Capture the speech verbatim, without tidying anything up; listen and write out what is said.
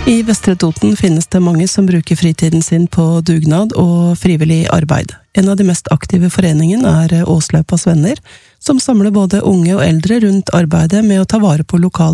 I Vestre Toten finnes det mange som bruker fritiden sin på dugnad og frivillig arbeid. En av de mest aktive foreningen er Åslaupas venner, som samler både unge og eldre rundt arbeidet med å ta vare på lokale